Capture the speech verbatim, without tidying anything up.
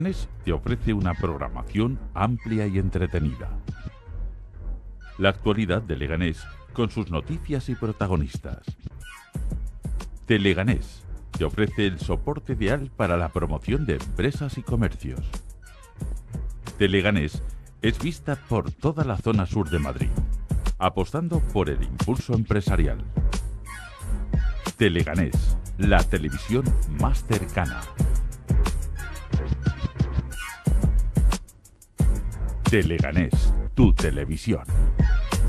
Leganés te ofrece una programación amplia y entretenida. La actualidad de Leganés con sus noticias y protagonistas. Teleganés te ofrece el soporte ideal para la promoción de empresas y comercios. Teleganés es vista por toda la zona sur de Madrid, apostando por el impulso empresarial. Teleganés, la televisión más cercana. Teleganés, tu televisión.